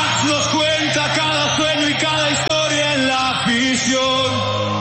nos cuenta cada sueño y cada historia en la afición.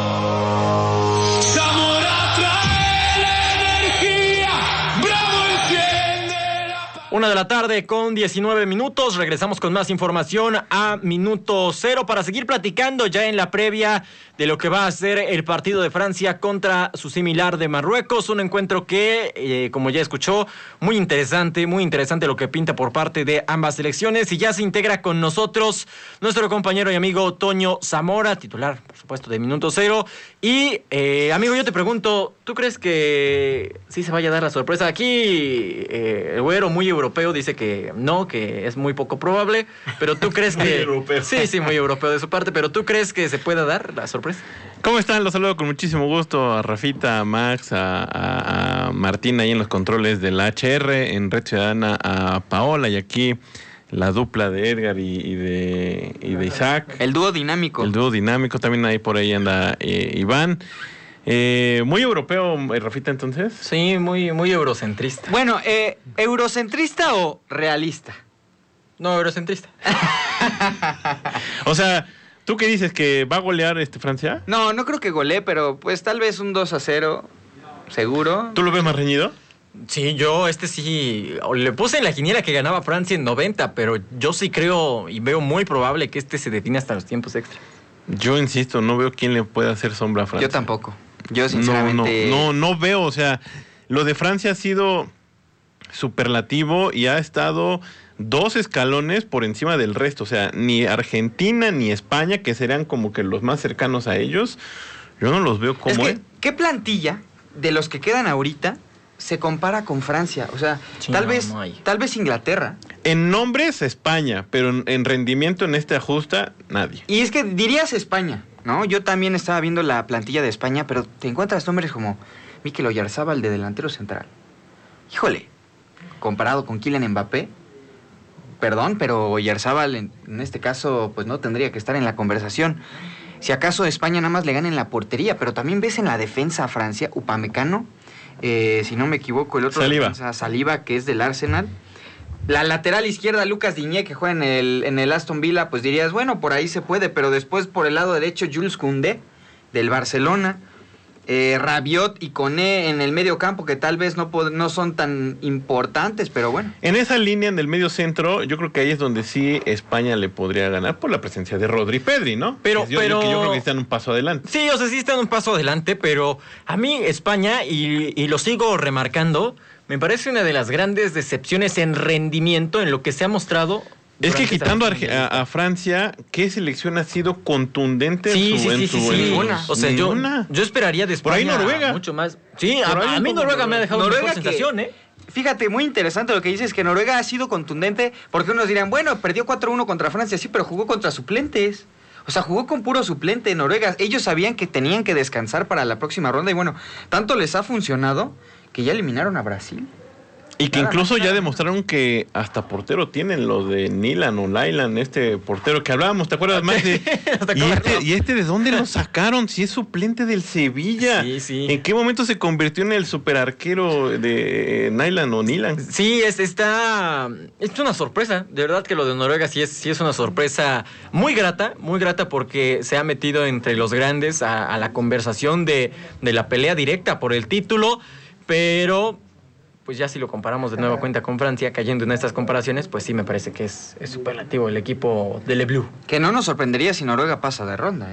Zamora trae la energía, Bravo enciende la... 1:00 con 19 minutos. Regresamos con más información a minuto cero para seguir platicando ya en la previa de lo que va a ser el partido de Francia contra su similar de Marruecos. Un encuentro que, como ya escuchó, muy interesante lo que pinta por parte de ambas selecciones. Y ya se integra con nosotros nuestro compañero y amigo Toño Zamora, titular, por supuesto, de Minuto Cero. Y, amigo, yo te pregunto, ¿tú crees que sí se vaya a dar la sorpresa? Aquí, el güero muy europeo dice que no, que es muy poco probable, pero ¿tú crees que... Muy europeo. Sí, muy europeo de su parte, pero ¿tú crees que se pueda dar la sorpresa? ¿Cómo están? Los saludo con muchísimo gusto a Rafita, a Max, a Martín ahí en los controles de la HR, en Red Ciudadana a Paola y aquí la dupla de Edgar y de Isaac. El dúo dinámico. El dúo dinámico, también ahí por ahí anda Iván. Muy europeo, Rafita, entonces. Sí, muy eurocentrista. Bueno, ¿eurocentrista o realista? No, eurocentrista. O sea, ¿tú qué dices? ¿Que va a golear Francia? No creo que golee, pero pues tal vez un 2-0, seguro. ¿Tú lo ves más reñido? Sí, yo sí, le puse en la quiniela que ganaba Francia en 90, pero yo sí creo y veo muy probable que se define hasta los tiempos extra. Yo insisto, no veo quién le pueda hacer sombra a Francia. Yo tampoco. Yo sinceramente... No veo, o sea, lo de Francia ha sido superlativo y ha estado 2 escalones por encima del resto, o sea, ni Argentina ni España, que serían como que los más cercanos a ellos, yo no los veo como... Es que, ¿qué plantilla de los que quedan ahorita se compara con Francia? O sea, Sí, tal vez Inglaterra. En nombres España, pero en rendimiento en este ajusta, nadie. Y es que dirías España, ¿no? Yo también estaba viendo la plantilla de España, pero te encuentras nombres como Mikel Oyarzabal de delantero central. Híjole, comparado con Kylian Mbappé, perdón, pero Oyarzabal en este caso pues no tendría que estar en la conversación. Si acaso España nada más le gana en la portería, pero también ves en la defensa a Francia, Upamecano, si no me equivoco, el otro defensa, Saliba, que es del Arsenal. La lateral izquierda, Lucas Digne, que juega en el Aston Villa, pues dirías, bueno, por ahí se puede, pero después por el lado derecho, Jules Koundé, del Barcelona. Rabiot y Koné en el medio campo, que tal vez no son tan importantes, pero bueno. En esa línea, en el medio centro, yo creo que ahí es donde sí España le podría ganar por la presencia de Rodri y Pedri, ¿no? Pero yo creo que están un paso adelante. Sí, o sea, sí están un paso adelante, pero a mí España, y lo sigo remarcando, me parece una de las grandes decepciones en rendimiento en lo que se ha mostrado. Es que quitando a Francia, ¿qué selección ha sido contundente Sí. ninguna? O sea, yo esperaría de España por ahí Noruega. mucho más. Sí, Por ahí a mí Noruega me ha dejado una mejor sensación, ¿eh? Fíjate, muy interesante lo que dices, que Noruega ha sido contundente, porque unos dirán, bueno, perdió 4-1 contra Francia, sí, pero jugó contra suplentes. O sea, jugó con puro suplente Noruega. Ellos sabían que tenían que descansar para la próxima ronda y bueno, tanto les ha funcionado que ya eliminaron a Brasil. Y que incluso ya demostraron que hasta portero tienen los de Nilan o Lailan, este portero que hablábamos, ¿te acuerdas más de? ¿Y este de dónde lo sacaron? Si es suplente del Sevilla. Sí. ¿En qué momento se convirtió en el superarquero de Nilan o Nilan? Sí, es una sorpresa. De verdad que lo de Noruega sí es una sorpresa muy grata porque se ha metido entre los grandes a la conversación de la pelea directa por el título, pero pues ya si lo comparamos de nueva cuenta con Francia, cayendo en estas comparaciones, pues sí me parece que es superlativo el equipo de Le Bleu. Que no nos sorprendería si Noruega pasa de ronda, ¿eh?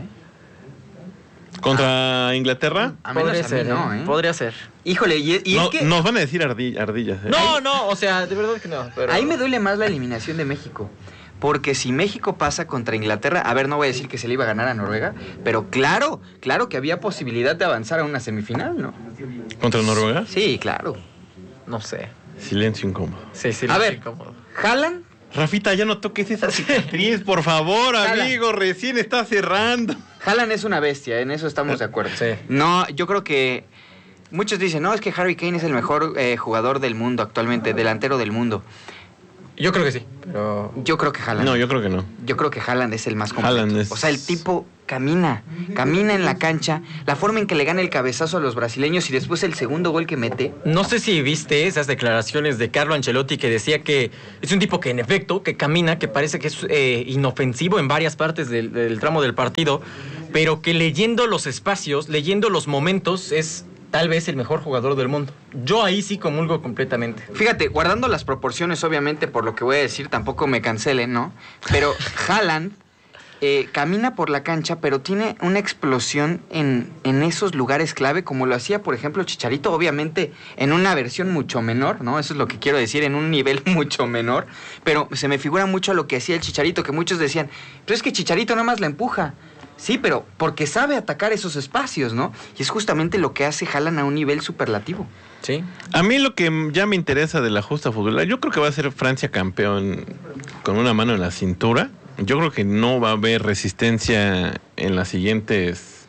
¿Contra Inglaterra? A menos Podría a ser, mí no, ¿eh? Podría ser. Híjole, y No, es que... nos van a decir ardillas. No, o sea, de verdad que no. Pero... Ahí me duele más la eliminación de México. Porque si México pasa contra Inglaterra, a ver, no voy a decir que se le iba a ganar a Noruega, pero claro que había posibilidad de avanzar a una semifinal, ¿no? ¿Contra Noruega? Sí, claro. No sé. Silencio incómodo. Sí, A ver, incómodo. ¿Haaland? Rafita, ya no toques esa cicatriz, por favor, amigo, recién está cerrando. Haaland es una bestia, en eso estamos de acuerdo. Sí. No, yo creo que muchos dicen, no, es que Harry Kane es el mejor jugador del mundo actualmente, delantero del mundo. Yo creo que sí, pero... Yo creo que Haaland. No, yo creo que no. Yo creo que Haaland es el más completo. Haaland es- O sea, el tipo camina en la cancha, la forma en que le gana el cabezazo a los brasileños y después el segundo gol que mete. No sé si viste esas declaraciones de Carlo Ancelotti que decía que es un tipo que en efecto, que camina, que parece que es inofensivo en varias partes del tramo del partido, pero que leyendo los espacios, leyendo los momentos, es tal vez el mejor jugador del mundo. Yo ahí sí comulgo completamente. Fíjate, guardando las proporciones, obviamente, por lo que voy a decir, tampoco me cancelen, ¿no? Pero Haaland camina por la cancha, pero tiene una explosión en esos lugares clave, como lo hacía, por ejemplo, Chicharito, obviamente en una versión mucho menor, ¿no? Eso es lo que quiero decir, en un nivel mucho menor, pero se me figura mucho lo que hacía el Chicharito, que muchos decían, pero es que Chicharito nada más la empuja. Sí, pero porque sabe atacar esos espacios, ¿no? Y es justamente lo que hace Haaland a un nivel superlativo. Sí. A mí lo que ya me interesa de la justa futbolera, yo creo que va a ser Francia campeón con una mano en la cintura. Yo creo que no va a haber resistencia en las siguientes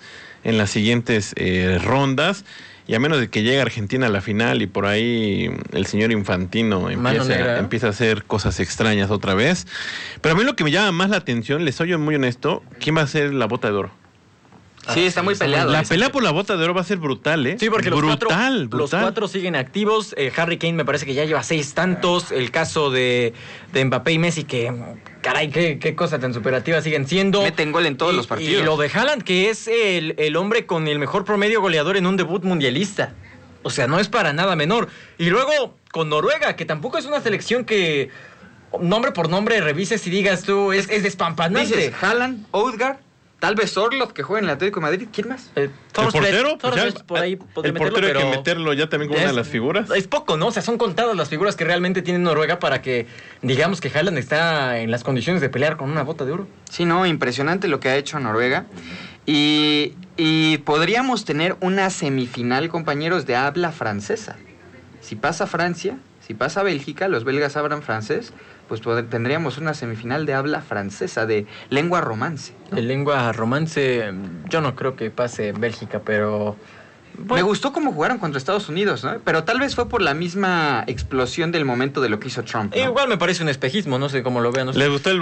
rondas. Y a menos de que llegue Argentina a la final y por ahí el señor Infantino empieza a hacer cosas extrañas otra vez. Pero a mí lo que me llama más la atención, les soy muy honesto, ¿quién va a ser la bota de oro? Sí, está muy peleado. La pelea por la bota de oro va a ser brutal, ¿eh? Sí, porque los brutal. cuatro siguen activos. Harry Kane me parece que ya lleva 6 tantos. El caso de Mbappé y Messi, que caray, qué cosa tan superativa siguen siendo. Meten gol en todos los partidos. Y lo de Haaland, que es el hombre con el mejor promedio goleador en un debut mundialista. O sea, no es para nada menor. Y luego con Noruega, que tampoco es una selección que nombre por nombre revises y digas tú, es despampanante. Dices, Haaland, Odegaard, tal vez Orlov, que juega en el Atlético de Madrid. ¿Quién más? ¿El portero? Pues ya, por ahí podría el portero meterlo, hay que pero meterlo ya también como una de las figuras. Es poco, ¿no? O sea, son contadas las figuras que realmente tiene Noruega para que digamos que Haaland está en las condiciones de pelear con una bota de oro. Sí, no, impresionante lo que ha hecho Noruega. Y podríamos tener una semifinal, compañeros, de habla francesa. Si pasa Francia, si pasa Bélgica, los belgas hablan francés, pues tendríamos una semifinal de habla francesa, de lengua romance, ¿no? En lengua romance, yo no creo que pase Bélgica, pero... Me gustó cómo jugaron contra Estados Unidos, ¿no? Pero tal vez fue por la misma explosión del momento de lo que hizo Trump, ¿no? Igual me parece un espejismo, no sé cómo lo vean. No sé. ¿Les gustó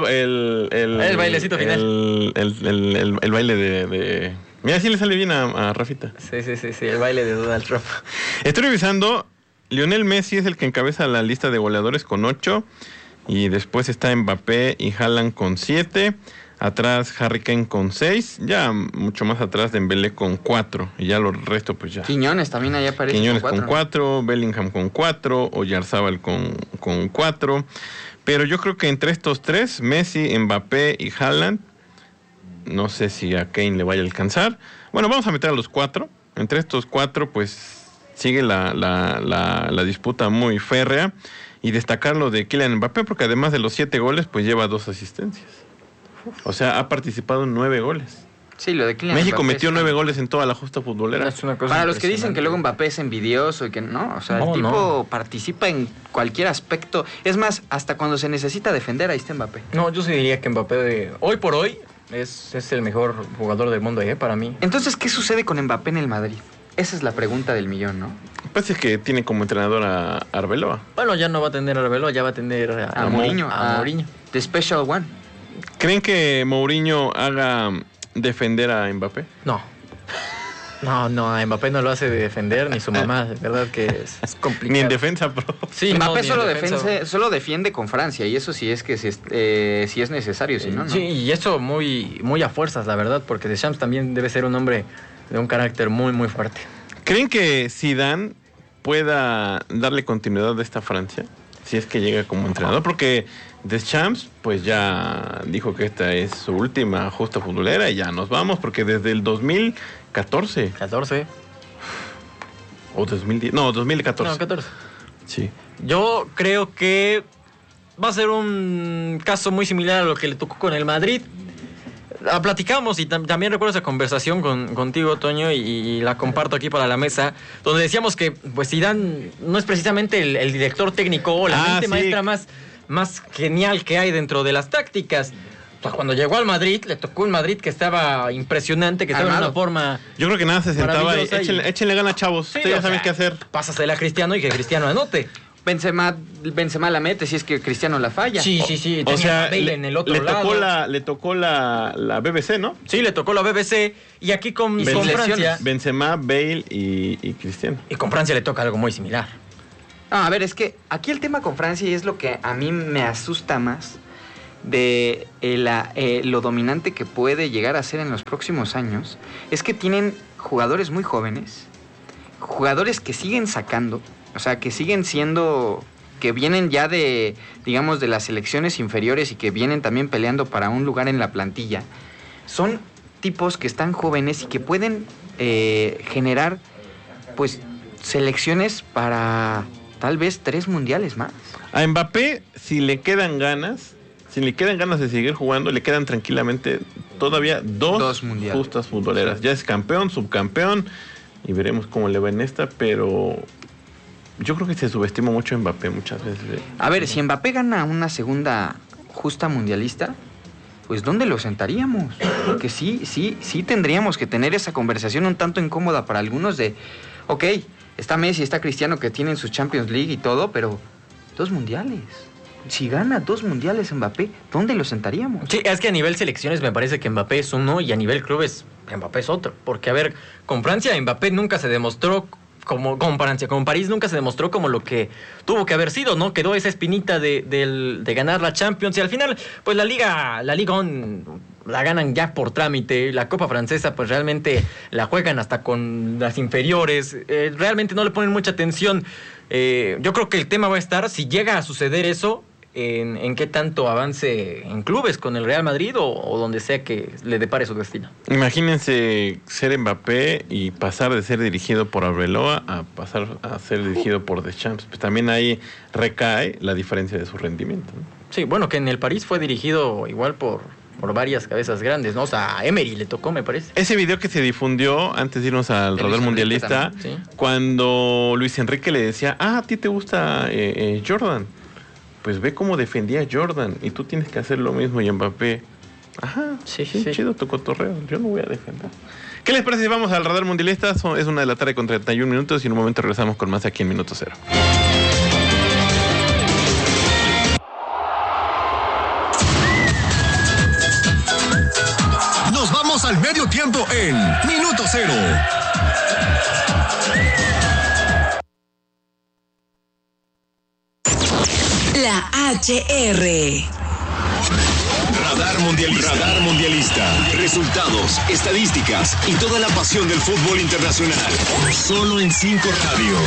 el bailecito final? El baile de... Mira, sí le sale bien a Rafita. Sí, el baile de Donald Trump. Estoy revisando, Lionel Messi es el que encabeza la lista de goleadores con 8, y después está Mbappé y Haaland con 7, atrás Harry Kane con 6, ya mucho más atrás Dembélé con 4, y ya los resto pues ya. Quiñones también allá aparece. Quiñones con 4, Bellingham con 4, Oyarzábal con 4, pero yo creo que entre estos tres, Messi, Mbappé y Haaland, no sé si a Kane le vaya a alcanzar. Bueno, vamos a meter a los 4, entre estos 4 pues sigue la disputa muy férrea. Y destacar lo de Kylian Mbappé, porque además de los 7 goles, pues lleva 2 asistencias. O sea, ha participado en 9 goles. Sí, lo de Kylian México Mbappé metió 9 goles en toda la justa futbolera. Es una cosa para los que dicen impresionante. que luego Mbappé es envidioso y que no, o sea, No, el tipo no. participa en cualquier aspecto. Es más, hasta cuando se necesita defender, ahí está Mbappé. No, yo sí diría que Mbappé, hoy por hoy, es el mejor jugador del mundo, para mí. Entonces, ¿qué sucede con Mbappé en el Madrid? Esa es la pregunta del millón, ¿no? Parece que tiene como entrenador a Arbeloa. Bueno, ya no va a tener a Arbeloa, ya va a tener A Mourinho. A Mourinho. The Special One. ¿Creen que Mourinho haga defender a Mbappé? No, a Mbappé no lo hace de defender, ni su mamá, de verdad que es complicado. Ni en defensa, bro. Sí, Mbappé ni en defensa. solo defiende con Francia, y eso sí es que si es necesario, si no, no. Sí, y eso muy, muy a fuerzas, la verdad, porque Deschamps también debe ser un hombre de un carácter muy, muy fuerte. ¿Creen que Zidane pueda darle continuidad a esta Francia? Si es que llega como entrenador, porque Deschamps pues ya dijo que esta es su última justa futbolera y ya nos vamos, porque desde el 2014 14. o 2010, no, 2014. No, 14. Sí. Yo creo que va a ser un caso muy similar a lo que le tocó con el Madrid. Platicamos y también recuerdo esa conversación contigo, Toño, y la comparto aquí para la mesa, donde decíamos que pues Zidane no es precisamente el director técnico o la mente sí. maestra más genial que hay dentro de las tácticas. Pues cuando llegó al Madrid, le tocó un Madrid que estaba impresionante, que estaba en una forma... Yo creo que nada se sentaba y maravillosa échenle ganas, chavos. Sí, Ustedes ya o saben sea, qué hacer. Pásasela a Cristiano y que Cristiano anote. Benzema la mete si es que Cristiano la falla. Sí. O sea, Bale en el otro le tocó la BBC, ¿no? Sí, le tocó la BBC. Y aquí con Francia. Benzema, Bale y Cristiano. Y con Francia le toca algo muy similar. A ver, es que aquí el tema con Francia, y es lo que a mí me asusta más de lo dominante que puede llegar a ser en los próximos años, es que tienen jugadores muy jóvenes, jugadores que siguen sacando, o sea, que siguen siendo, que vienen ya de, digamos, de las selecciones inferiores y que vienen también peleando para un lugar en la plantilla. Son tipos que están jóvenes y que pueden generar, pues, selecciones para tal vez 3 mundiales más. A Mbappé, si le quedan ganas de seguir jugando, le quedan tranquilamente todavía dos mundiales, justas futboleras. Ya es campeón, subcampeón, y veremos cómo le va en esta, pero yo creo que se subestima mucho a Mbappé muchas veces. A ver, si Mbappé gana una segunda justa mundialista, pues ¿dónde lo sentaríamos? Porque sí tendríamos que tener esa conversación un tanto incómoda para algunos de, ok, está Messi, está Cristiano que tienen su Champions League y todo, pero 2 mundiales. Si gana 2 mundiales Mbappé, ¿dónde lo sentaríamos? Sí, es que a nivel selecciones me parece que Mbappé es uno y a nivel clubes Mbappé es otro. Porque, a ver, con Francia Mbappé nunca se demostró con París nunca se demostró como lo que tuvo que haber sido, ¿no? Quedó esa espinita de ganar la Champions y al final, pues la Liga la ganan ya por trámite. La Copa Francesa, pues realmente la juegan hasta con las inferiores. Realmente no le ponen mucha atención. Yo creo que el tema va a estar, si llega a suceder eso, en qué tanto avance en clubes con el Real Madrid o donde sea que le depare su destino. Imagínense ser Mbappé y pasar de ser dirigido por Arbeloa a pasar a ser dirigido por Deschamps. Pues también ahí recae la diferencia de su rendimiento, ¿no? Sí, bueno, que en el París fue dirigido igual por varias cabezas grandes, ¿no? O sea, a Emery le tocó, me parece. Ese video que se difundió antes de irnos al radar mundialista, sí, cuando Luis Enrique le decía, a ti te gusta Jordan, pues ve cómo defendía Jordan y tú tienes que hacer lo mismo. Y Mbappé, sí, chido tu cotorreo, yo no voy a defender. ¿Qué les parece si vamos al radar mundialista? Es 1:00 con 31 minutos y en un momento regresamos con más aquí en Minuto Cero. Nos vamos al medio tiempo en Minuto Cero. La HR. Radar Mundialista. Resultados, estadísticas y toda la pasión del fútbol internacional. Solo en 5 Radio.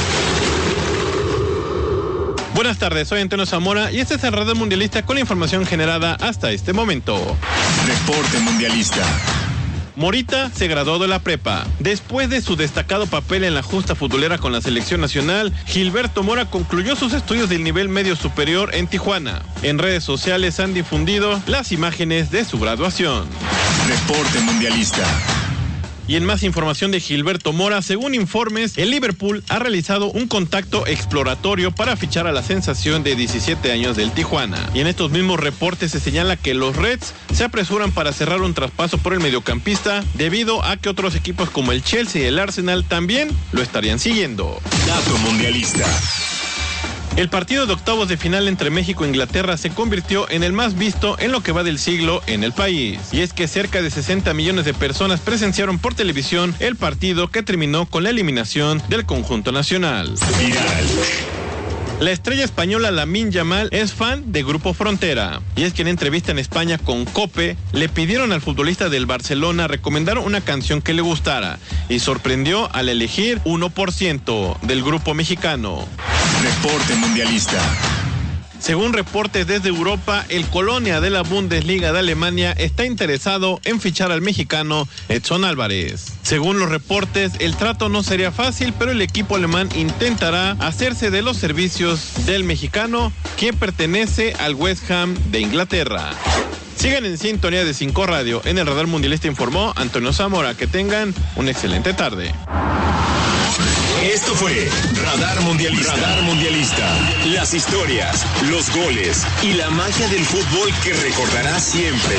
Buenas tardes, soy Antonio Zamora y este es el Radar Mundialista con la información generada hasta este momento. Reporte Mundialista. Morita se graduó de la prepa. Después de su destacado papel en la justa futbolera con la selección nacional, Gilberto Mora concluyó sus estudios del nivel medio superior en Tijuana. En redes sociales han difundido las imágenes de su graduación. Reporte Mundialista. Y en más información de Gilberto Mora, según informes, el Liverpool ha realizado un contacto exploratorio para fichar a la sensación de 17 años del Tijuana. Y en estos mismos reportes se señala que los Reds se apresuran para cerrar un traspaso por el mediocampista debido a que otros equipos como el Chelsea y el Arsenal también lo estarían siguiendo. Dato Mundialista. El partido de octavos de final entre México e Inglaterra se convirtió en el más visto en lo que va del siglo en el país. Y es que cerca de 60 millones de personas presenciaron por televisión el partido que terminó con la eliminación del conjunto nacional. Viral. La estrella española Lamine Yamal es fan de Grupo Frontera. Y es que en entrevista en España con COPE, le pidieron al futbolista del Barcelona recomendar una canción que le gustara. Y sorprendió al elegir 1% del grupo mexicano. Reporte Mundialista. Según reportes desde Europa, el Colonia de la Bundesliga de Alemania está interesado en fichar al mexicano Edson Álvarez. Según los reportes, el trato no sería fácil, pero el equipo alemán intentará hacerse de los servicios del mexicano, quien pertenece al West Ham de Inglaterra. Sigan en sintonía de 5 Radio. En el Radar Mundialista informó Antonio Zamora. Que tengan una excelente tarde. Esto fue Radar Mundialista. Radar Mundialista. Las historias, los goles y la magia del fútbol que recordarás siempre.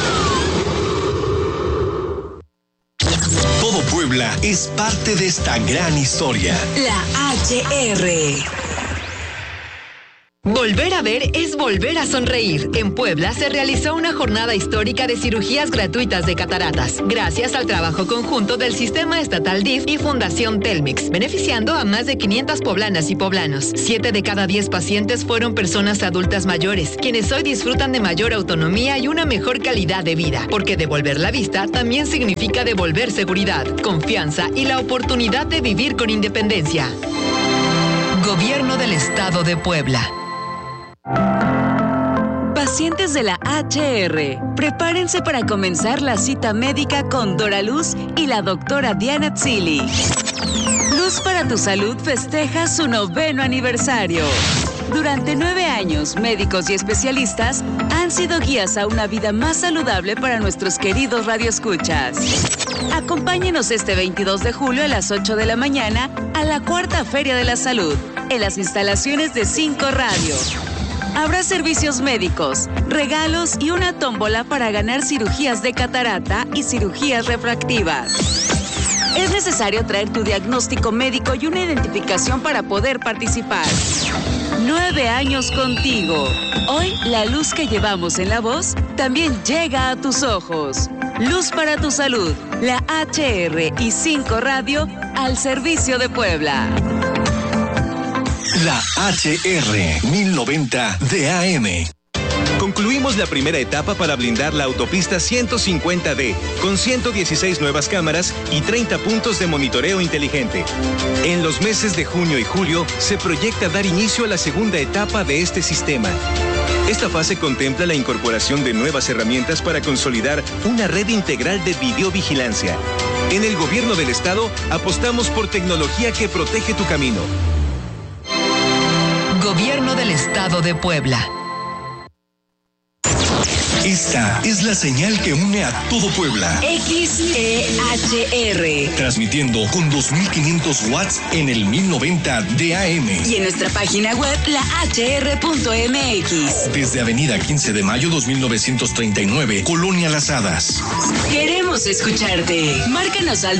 Todo Puebla es parte de esta gran historia. La HR. Volver a ver es volver a sonreír. En Puebla se realizó una jornada histórica de cirugías gratuitas de cataratas, gracias al trabajo conjunto del Sistema Estatal DIF y Fundación Telmex, beneficiando a más de 500 poblanas y poblanos. 7 de cada 10 pacientes fueron personas adultas mayores, quienes hoy disfrutan de mayor autonomía y una mejor calidad de vida, porque devolver la vista también significa devolver seguridad, confianza y la oportunidad de vivir con independencia. Gobierno del Estado de Puebla. Pacientes de la HR, prepárense para comenzar la cita médica con Dora Luz y la doctora Diana Tzili. Luz para tu Salud festeja su 9º aniversario. Durante 9 años, médicos y especialistas han sido guías a una vida más saludable para nuestros queridos radioescuchas. Acompáñenos este 22 de julio a las 8 de la mañana a la 4ª Feria de la Salud, en las instalaciones de 5 Radio. Habrá servicios médicos, regalos y una tómbola para ganar cirugías de catarata y cirugías refractivas. Es necesario traer tu diagnóstico médico y una identificación para poder participar. 9 años contigo. Hoy, la luz que llevamos en la voz también llega a tus ojos. Luz para tu Salud, la HR y 5 Radio al servicio de Puebla. La HR 1090 de AM. Concluimos la primera etapa para blindar la autopista 150D con 116 nuevas cámaras y 30 puntos de monitoreo inteligente. En los meses de junio y julio se proyecta dar inicio a la segunda etapa de este sistema. Esta fase contempla la incorporación de nuevas herramientas para consolidar una red integral de videovigilancia. En el Gobierno del Estado apostamos por tecnología que protege tu camino. Gobierno del Estado de Puebla. Esta es la señal que une a todo Puebla. XEHR. Transmitiendo con 2500 watts en el 1090 de AM. Y en nuestra página web, lahr.mx. Desde Avenida 15 de Mayo 2939, Colonia Las Hadas. Queremos escucharte. Márcanos al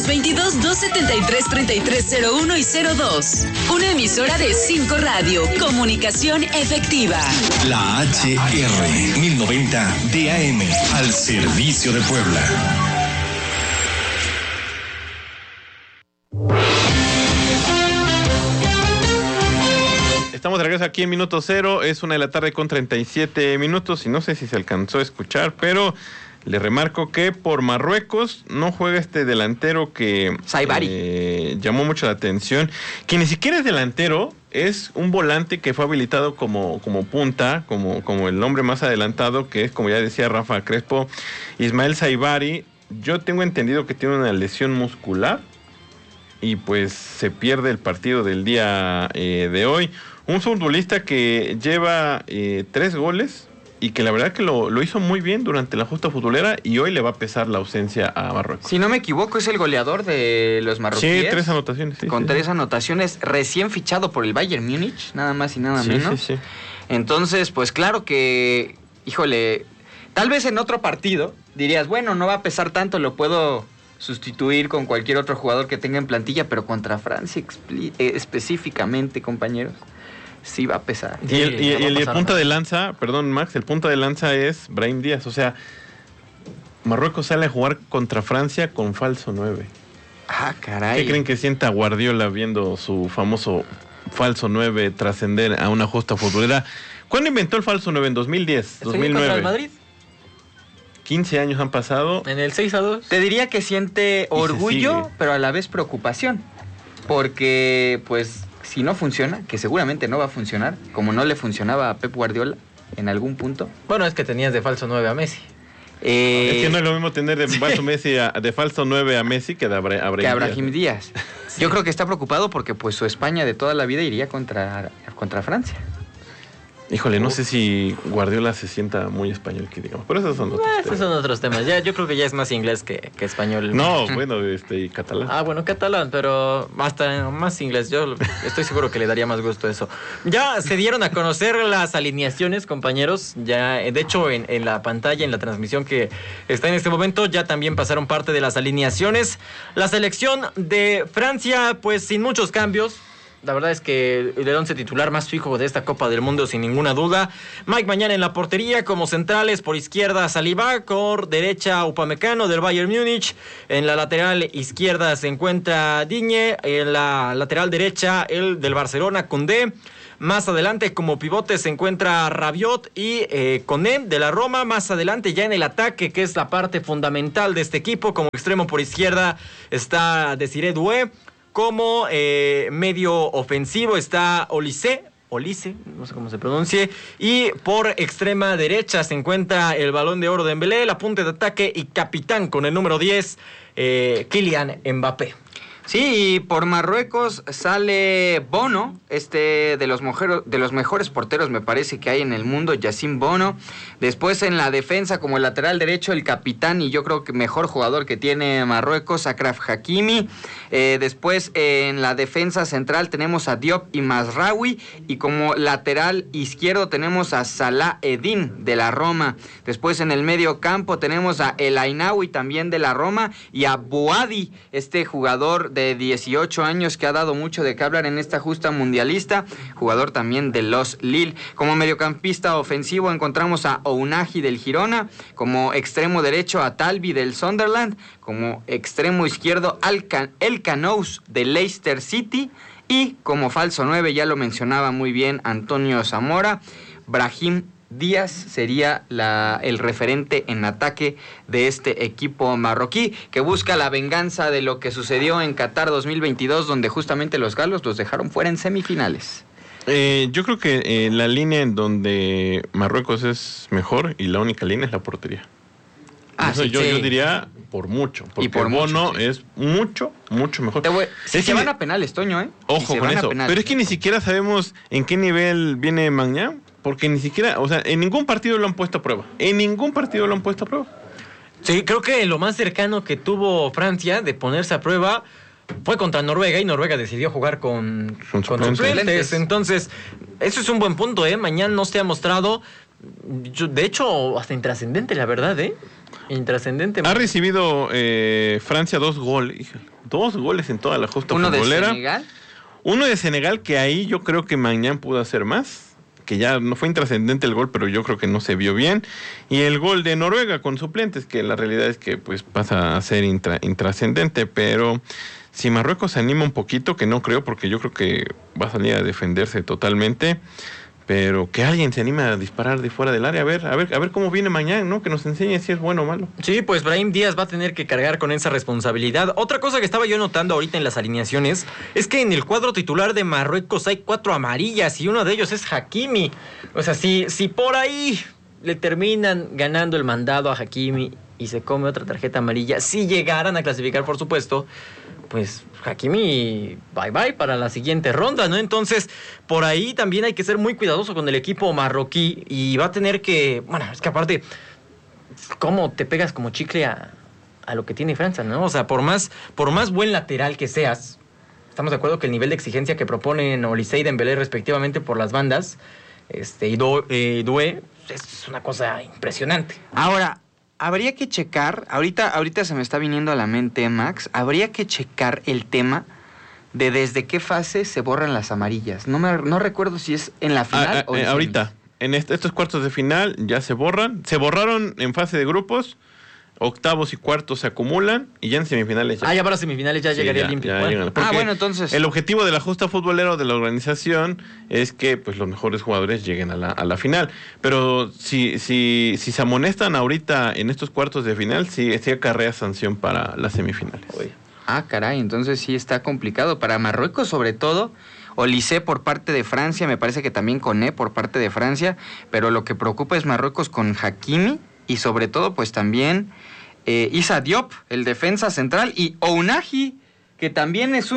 222-273-3301 y 02. Una emisora de 5 Radio. Comunicación efectiva. La HR 1090 de AM al servicio de Puebla. Estamos de regreso aquí en Minuto Cero. Es 1 de la tarde con 37 minutos y no sé si se alcanzó a escuchar, pero le remarco que por Marruecos no juega este delantero que llamó mucho la atención, que ni siquiera es delantero, es un volante que fue habilitado como punta, como el hombre más adelantado, que es, como ya decía Rafa Crespo, Ismael Saibari. Yo tengo entendido que tiene una lesión muscular y pues se pierde el partido del día de hoy. Un futbolista que lleva 3 goles y que la verdad que lo hizo muy bien durante la justa futbolera y hoy le va a pesar la ausencia a Marruecos. Si no me equivoco, es el goleador de los marroquíes. Sí, 3 anotaciones. Sí, con sí, 3 anotaciones, recién fichado por el Bayern Múnich, nada más y nada menos. Sí. Entonces, pues claro que, híjole, tal vez en otro partido dirías, bueno, no va a pesar tanto, lo puedo sustituir con cualquier otro jugador que tenga en plantilla, pero contra Francia específicamente, compañeros, sí va a pesar. Y el punta de lanza, perdón Max, el punta de lanza es Brahim Díaz. O sea, Marruecos sale a jugar contra Francia con falso 9. Ah, caray. ¿Qué creen que sienta Guardiola viendo su famoso falso 9 trascender a una justa futbolera? ¿Cuándo inventó el falso 9? En 2010, 2009. ¿Contra el Madrid? 15 años han pasado. En el 6-2. Te diría que siente orgullo, pero a la vez preocupación. Porque, pues, si no funciona, que seguramente no va a funcionar, como no le funcionaba a Pep Guardiola en algún punto. Bueno, es que tenías de falso 9 a Messi. Es que no es lo mismo tener de falso Messi de falso 9 a Messi que de Brahim Díaz. Sí. Yo creo que está preocupado porque pues su España de toda la vida iría contra Francia. Híjole, no sé si Guardiola se sienta muy español, que digamos. Pero esos son otros temas. Esos son otros temas. Ya, yo creo que ya es más inglés que español. No, bueno, y catalán. Ah, bueno, catalán, pero hasta más inglés. Yo estoy seguro que le daría más gusto eso. Ya se dieron a conocer las alineaciones, compañeros. Ya, de hecho, en la pantalla, en la transmisión que está en este momento, ya también pasaron parte de las alineaciones. La selección de Francia, pues sin muchos cambios. La verdad es que el 11 titular más fijo de esta Copa del Mundo, sin ninguna duda. Mike Mañán en la portería, como centrales, por izquierda Saliba, por derecha Upamecano del Bayern Múnich. En la lateral izquierda se encuentra Digne, en la lateral derecha el del Barcelona, Koundé. Más adelante como pivote se encuentra Rabiot y Koné de la Roma. Más adelante ya en el ataque, que es la parte fundamental de este equipo, como extremo por izquierda está Desiré Doué. Como medio ofensivo está Olise, no sé cómo se pronuncie. Y por extrema derecha se encuentra el Balón de Oro de Dembélé, la punta de ataque y capitán con el número 10, Kylian Mbappé. Sí, y por Marruecos sale Bono, de los mejores porteros me parece que hay en el mundo, Yacine Bono. Después en la defensa como el lateral derecho, el capitán y yo creo que mejor jugador que tiene Marruecos, Achraf Hakimi. Después en la defensa central tenemos a Diop y Mazraoui, y como lateral izquierdo tenemos a Salah Eddin de la Roma. Después en el medio campo tenemos a El Ainaoui también de la Roma y a Bouadi, jugador de 18 años que ha dado mucho de qué hablar en esta justa mundialista, jugador también de los Lille. Como mediocampista ofensivo encontramos a Ounahi del Girona, como extremo derecho a Talbi del Sunderland, como extremo izquierdo El Canous del Leicester City, y como falso 9, ya lo mencionaba muy bien Antonio Zamora, Brahim Díaz sería el referente en ataque de este equipo marroquí, que busca la venganza de lo que sucedió en Qatar 2022, donde justamente los galos los dejaron fuera en semifinales. Yo creo que la línea en donde Marruecos es mejor y la única línea es la portería. Eso sí, yo diría por mucho, porque y por Bono mucho, sí, es mucho mejor. Se van a penales, Toño, ¿eh? Ojo con eso, pero es que ni siquiera sabemos en qué nivel viene Mañán. Porque ni siquiera, o sea, en ningún partido lo han puesto a prueba. Sí, creo que lo más cercano que tuvo Francia de ponerse a prueba fue contra Noruega, y Noruega decidió jugar con suplentes. Entonces, eso es un buen punto, ¿eh? Mañana no se ha mostrado, de hecho, hasta intrascendente, la verdad, ¿eh? Intrascendente. Ha recibido Francia 2 goles. 2 goles en toda la justa futbolera. ¿Uno de Senegal? Uno de Senegal, que ahí yo creo que Mañán pudo hacer más. Que ya no fue intrascendente el gol, pero yo creo que no se vio bien. Y el gol de Noruega con suplentes, que la realidad es que pues pasa a ser intrascendente. Pero si Marruecos se anima un poquito, que no creo, porque yo creo que va a salir a defenderse totalmente, pero que alguien se anime a disparar de fuera del área, a ver cómo viene mañana, ¿no? Que nos enseñe si es bueno o malo. Sí, pues Brahim Díaz va a tener que cargar con esa responsabilidad. Otra cosa que estaba yo notando ahorita en las alineaciones es que en el cuadro titular de Marruecos hay 4 amarillas y uno de ellos es Hakimi. O sea, si por ahí le terminan ganando el mandado a Hakimi y se come otra tarjeta amarilla, si llegaran a clasificar, por supuesto, pues Hakimi bye para la siguiente ronda, ¿no? Entonces, por ahí también hay que ser muy cuidadoso con el equipo marroquí, y va a tener que, bueno, es que aparte, ¿cómo te pegas como chicle a lo que tiene Francia, ¿no? O sea, por más buen lateral que seas, estamos de acuerdo que el nivel de exigencia que proponen Olise y Dembélé respectivamente por las bandas, y Doué, es una cosa impresionante. Ahora, habría que checar, ahorita se me está viniendo a la mente, Max, habría que checar el tema de desde qué fase se borran las amarillas. No recuerdo si es en la final o en ahorita, en estos cuartos de final ya se borran. Se borraron en fase de grupos, octavos y cuartos se acumulan y ya en semifinales ya. Ya para semifinales ya llegaría limpio. Bueno, entonces. El objetivo de la justa futbolera o de la organización es que pues los mejores jugadores lleguen a la final. Pero si se amonestan ahorita en estos cuartos de final, sí acarrea sanción para las semifinales. Caray, entonces sí está complicado. Para Marruecos, sobre todo, Olise por parte de Francia, me parece que también Koné por parte de Francia, pero lo que preocupa es Marruecos con Hakimi y sobre todo, pues también Issa Diop, el defensa central, y Ounahi, que también es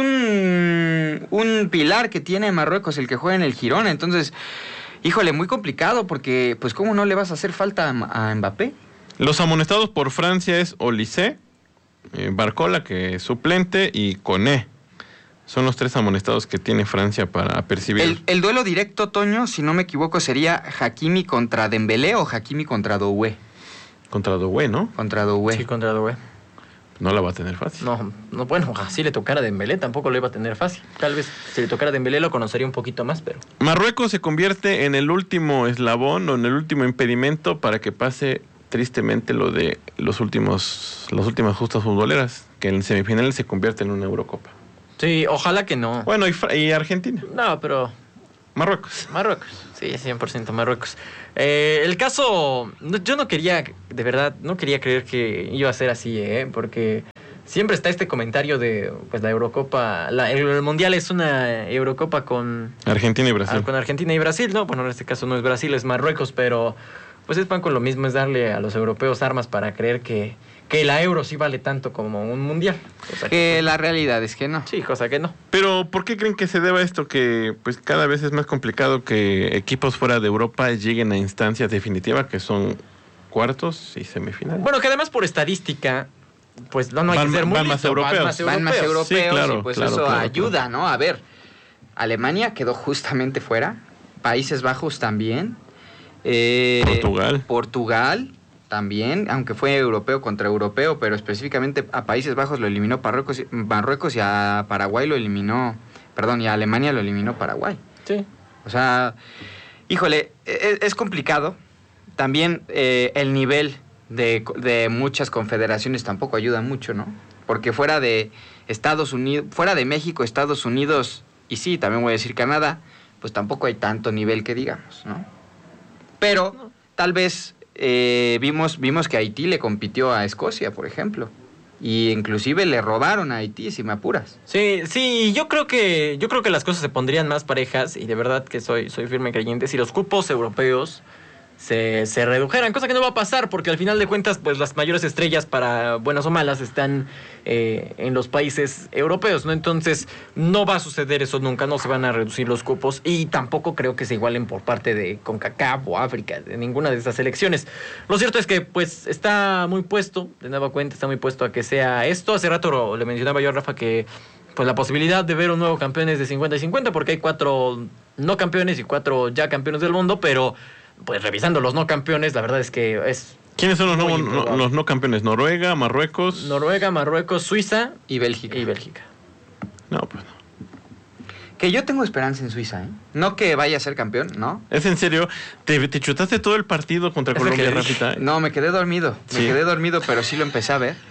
un pilar que tiene Marruecos, el que juega en el Girona. Entonces, híjole, muy complicado, porque pues ¿cómo no le vas a hacer falta a Mbappé? Los amonestados por Francia es Olise, Barcola, que es suplente, y Koné. Son los 3 amonestados que tiene Francia para percibir. El duelo directo, Toño, si no me equivoco, sería Hakimi contra Dembélé o Hakimi contra Doué. Contra Doué, ¿no? Contra Doué. Sí, contra Doué. no la va a tener fácil. No, bueno, si le tocara a Dembélé tampoco lo iba a tener fácil. Tal vez si le tocara a Dembélé lo conocería un poquito más, pero... Marruecos se convierte en el último eslabón o en el último impedimento para que pase tristemente lo de las últimas justas futboleras, que en semifinales se convierte en una Eurocopa. Sí, ojalá que no. Bueno, y Argentina. No, pero... Marruecos, sí, 100% Marruecos. El caso, yo no quería, de verdad, no quería creer que iba a ser así, porque siempre está este comentario de, pues la Eurocopa, el Mundial es una Eurocopa con... Argentina y Brasil. Con Argentina y Brasil, ¿no? Bueno, en este caso no es Brasil, es Marruecos, pero pues es pan con lo mismo, es darle a los europeos armas para creer que la Euro sí vale tanto como un Mundial. Cosa que la realidad es que no. Sí, cosa que no. Pero, ¿por qué creen que se deba esto? Que pues cada vez es más complicado que equipos fuera de Europa lleguen a instancias definitivas, que son cuartos y semifinales. Bueno, que además por estadística, pues no hay que ser muy listo, van más europeos, sí, claro, y pues claro, eso claro, ayuda, claro. ¿no? A ver, Alemania quedó justamente fuera, Países Bajos también, Portugal también, aunque fue europeo contra europeo, pero específicamente a Países Bajos lo eliminó Marruecos y a Paraguay lo eliminó, y a Alemania lo eliminó Paraguay. Sí. O sea, híjole, es complicado. También el nivel de muchas confederaciones tampoco ayuda mucho, ¿no? Porque fuera de Estados Unidos, fuera de México, Estados Unidos, y sí, también voy a decir Canadá, pues tampoco hay tanto nivel que digamos, ¿no? Pero tal vez vimos que Haití le compitió a Escocia, por ejemplo. Y inclusive le robaron a Haití, si me apuras. Sí, yo creo que las cosas se pondrían más parejas, y de verdad que soy firme creyente, si los cupos europeos se redujeran, cosa que no va a pasar, porque al final de cuentas, pues las mayores estrellas, para buenas o malas, están en los países europeos, ¿no? Entonces, no va a suceder eso nunca, no se van a reducir los cupos, y tampoco creo que se igualen por parte de CONCACAF o África, de ninguna de estas selecciones. Lo cierto es que, pues, está muy puesto, de nueva cuenta, está muy puesto a que sea esto. Hace rato le mencionaba yo a Rafa que, pues, la posibilidad de ver un nuevo campeón es de 50 y 50, porque hay 4 no campeones y 4 ya campeones del mundo, pero... pues revisando los no campeones, la verdad es que es... ¿Quiénes son los no campeones? ¿Noruega, Marruecos? Noruega, Marruecos, Suiza y Bélgica. No, pues no. Que yo tengo esperanza en Suiza, ¿eh? No que vaya a ser campeón, ¿no? ¿Es en serio? ¿Te chutaste todo el partido contra Colombia, Rafita? No, me quedé dormido. Sí. Pero sí lo empecé a ver.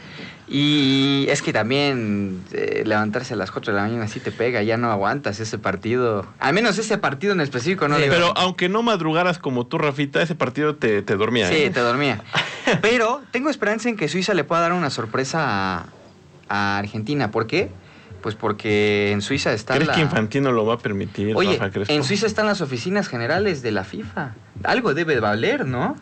Y es que también levantarse a las 4 de la mañana sí te pega, ya no aguantas ese partido. Al menos ese partido en específico no. Sí, pero aunque no madrugaras como tú, Rafita, ese partido te dormía. Sí, te dormía. Pero tengo esperanza en que Suiza le pueda dar una sorpresa a Argentina. ¿Por qué? Pues porque en Suiza está ¿Crees que Infantino lo va a permitir, Oye, Rafa Crespo? En Suiza están las oficinas generales de la FIFA. Algo debe valer, ¿no?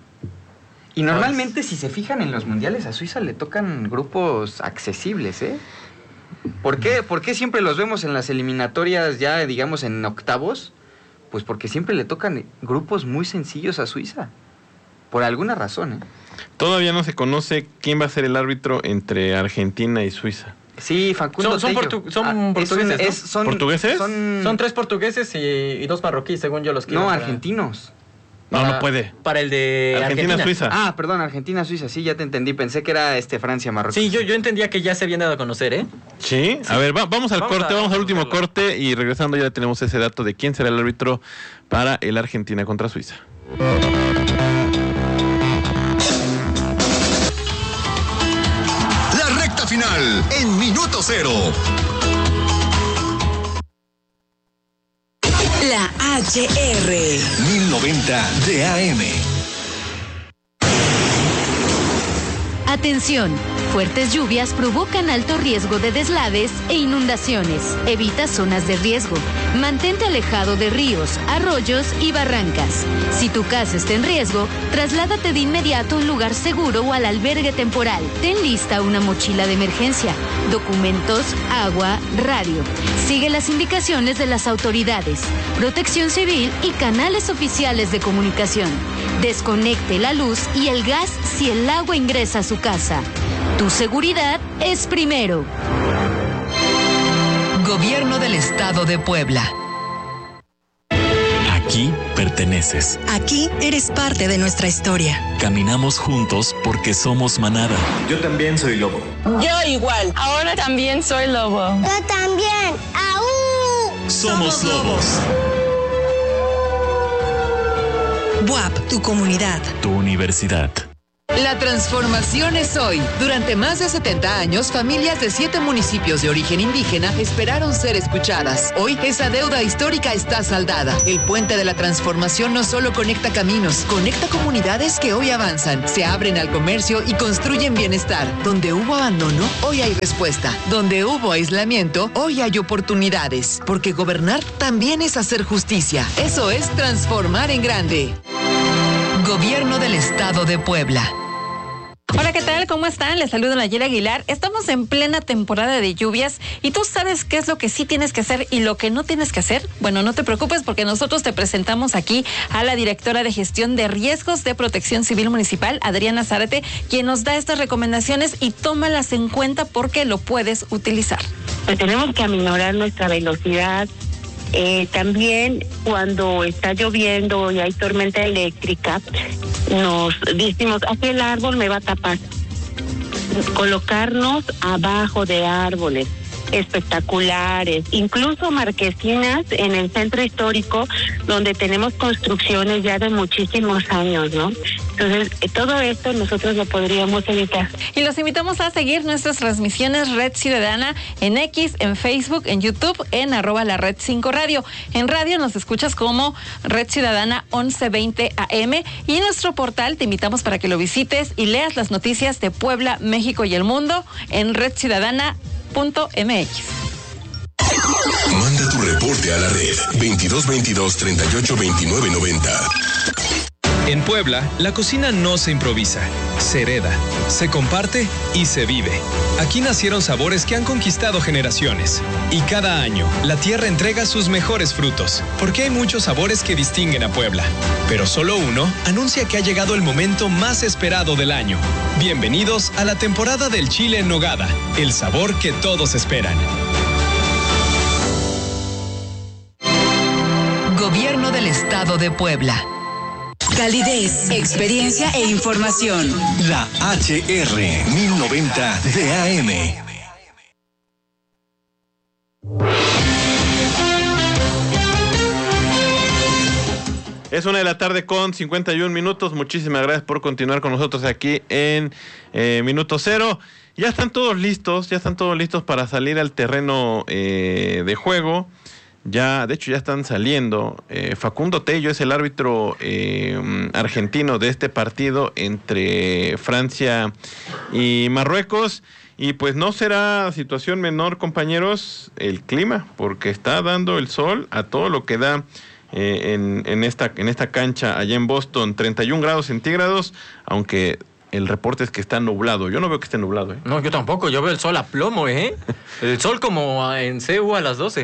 Y normalmente, si se fijan en los mundiales, a Suiza le tocan grupos accesibles, ¿eh? ¿Por qué siempre los vemos en las eliminatorias ya, digamos, en octavos? Pues porque siempre le tocan grupos muy sencillos a Suiza. Por alguna razón, ¿eh? Todavía no se conoce quién va a ser el árbitro entre Argentina y Suiza. Sí, Facundo son Tello. portugueses, ¿no? ¿Portugueses? Son 3 portugueses y 2 marroquíes, según yo los quiero. No, argentinos. No puede. Para el de Argentina-Suiza. Ah, perdón, Argentina-Suiza, sí, ya te entendí. Pensé que era Francia-Marruecos. Sí, yo entendía que ya se habían dado a conocer, ¿eh? Sí. A ver, vamos al corte, vamos al último corte y regresando ya tenemos ese dato de quién será el árbitro para el Argentina contra Suiza. La recta final en Minuto Cero. La HR 1090 de AM. Atención, fuertes lluvias provocan alto riesgo de deslaves e inundaciones. Evita zonas de riesgo. Mantente alejado de ríos, arroyos y barrancas. Si tu casa está en riesgo, trasládate de inmediato a un lugar seguro o al albergue temporal. Ten lista una mochila de emergencia, documentos, agua, radio. Sigue las indicaciones de las autoridades, Protección Civil y canales oficiales de comunicación. Desconecte la luz y el gas si el agua ingresa a su casa. Tu seguridad es primero. Gobierno del Estado de Puebla. Aquí pertenece. perteneces. Aquí eres parte de nuestra historia. Caminamos juntos porque somos manada. Yo también soy lobo. Yo igual. Ahora también soy lobo. Yo también. ¡Aú! Somos lobos. BUAP, tu comunidad. Tu universidad. La transformación es hoy. Durante más de 70 años, familias de 7 municipios de origen indígena esperaron ser escuchadas. Hoy, esa deuda histórica está saldada. El puente de la transformación no solo conecta caminos, conecta comunidades que hoy avanzan, se abren al comercio y construyen bienestar. Donde hubo abandono, hoy hay respuesta. Donde hubo aislamiento, hoy hay oportunidades. Porque gobernar también es hacer justicia. Eso es transformar en grande. Gobierno del Estado de Puebla. Hola, ¿qué tal? ¿Cómo están? Les saludo Nayeli Aguilar. Estamos en plena temporada de lluvias y tú sabes qué es lo que sí tienes que hacer y lo que no tienes que hacer. Bueno, no te preocupes porque nosotros te presentamos aquí a la directora de Gestión de Riesgos de Protección Civil Municipal, Adriana Zárate, quien nos da estas recomendaciones y tómalas en cuenta porque lo puedes utilizar. Pues tenemos que aminorar nuestra velocidad. También cuando está lloviendo y hay tormenta eléctrica, nos decimos, aquel árbol me va a tapar. Colocarnos abajo de árboles espectaculares, incluso marquesinas en el centro histórico donde tenemos construcciones ya de muchísimos años, ¿no? Entonces, todo esto nosotros lo podríamos evitar. Y los invitamos a seguir nuestras transmisiones Red Ciudadana en X, en Facebook, en YouTube, en @la Red 5 Radio. En radio nos escuchas como Red Ciudadana 1120 AM y en nuestro portal te invitamos para que lo visites y leas las noticias de Puebla, México y el mundo en redciudadana.mx. Manda tu reporte a la red 2222 38 29 90. En Puebla, la cocina no se improvisa, se hereda, se comparte y se vive. Aquí nacieron sabores que han conquistado generaciones. Y cada año, la tierra entrega sus mejores frutos, porque hay muchos sabores que distinguen a Puebla. Pero solo uno anuncia que ha llegado el momento más esperado del año. Bienvenidos a la temporada del chile en nogada, el sabor que todos esperan. Gobierno del Estado de Puebla. Calidez, experiencia e información. La HR 1090 de AM. Es 1:00 con 51 minutos. Muchísimas gracias por continuar con nosotros aquí en Minuto Cero. Ya están todos listos para salir al terreno de juego. Ya, de hecho, ya están saliendo. Facundo Tello es el árbitro argentino de este partido entre Francia y Marruecos. Y pues no será situación menor, compañeros, el clima, porque está dando el sol a todo lo que da en esta cancha allá en Boston. 31 grados centígrados, aunque el reporte es que está nublado. Yo no veo que esté nublado. No, yo tampoco. Yo veo el sol a plomo, ¿eh? El sol como en CEU a las 12.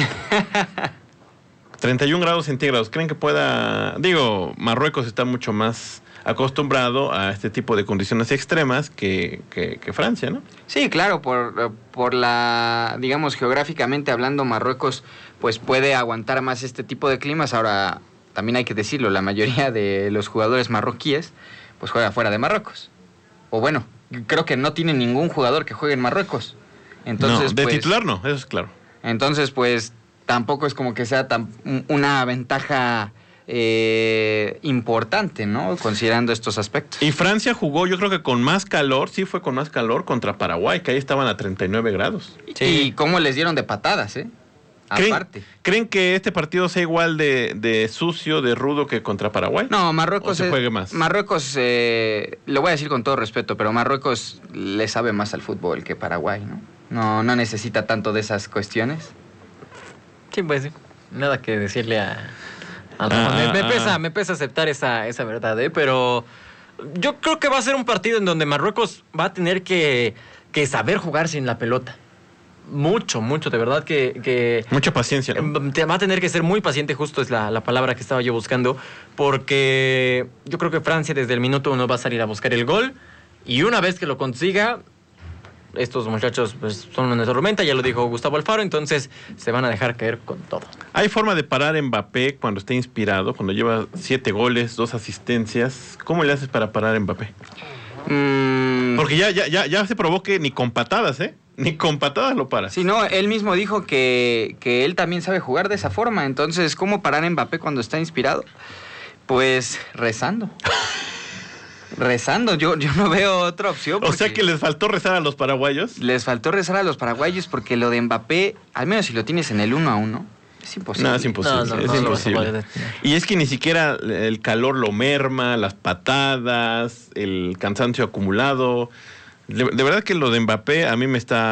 31 grados centígrados. ¿Creen que pueda...? Digo, Marruecos está mucho más acostumbrado a este tipo de condiciones extremas que Francia, ¿no? Sí, claro, por la, digamos, geográficamente hablando, Marruecos pues puede aguantar más este tipo de climas. Ahora, también hay que decirlo, la mayoría de los jugadores marroquíes pues juega fuera de Marruecos. O bueno, creo que no tiene ningún jugador que juegue en Marruecos. Entonces, no, de pues, titular no, eso es claro. Entonces, pues, tampoco es como que sea una ventaja importante, ¿no? Considerando estos aspectos. Y Francia jugó, yo creo que con más calor, sí fue con más calor contra Paraguay, que ahí estaban a 39 grados. Sí. Y cómo les dieron de patadas, ¿eh? Aparte. ¿Creen que este partido sea igual de sucio, de rudo que contra Paraguay? No, Marruecos se juegue más. Marruecos, lo voy a decir con todo respeto, pero Marruecos le sabe más al fútbol que Paraguay, ¿no? No necesita tanto de esas cuestiones. Sí, pues nada que decirle a me pesa aceptar esa verdad, pero yo creo que va a ser un partido en donde Marruecos va a tener que saber jugar sin la pelota. Mucho, de verdad que mucha paciencia, ¿no? Va a tener que ser muy paciente, justo es la palabra que estaba yo buscando, porque yo creo que Francia desde el minuto 1 va a salir a buscar el gol y una vez que lo consiga, estos muchachos pues, son una tormenta, ya lo dijo Gustavo Alfaro, entonces se van a dejar caer con todo. ¿Hay forma de parar a Mbappé cuando está inspirado, cuando lleva 7 goles, 2 asistencias? ¿Cómo le haces para parar a Mbappé? Porque ya se probó que ni con patadas, ni con patadas lo para. Sí, no, él mismo dijo que él también sabe jugar de esa forma. Entonces, ¿cómo parar a Mbappé cuando está inspirado? Pues rezando. Rezando, yo no veo otra opción. O sea que les faltó rezar a los paraguayos. Les faltó rezar a los paraguayos porque lo de Mbappé, al menos si lo tienes en el 1-1, es imposible. No, es imposible. Es imposible. Y es que ni siquiera el calor lo merma, las patadas, el cansancio acumulado. De verdad que lo de Mbappé a mí me está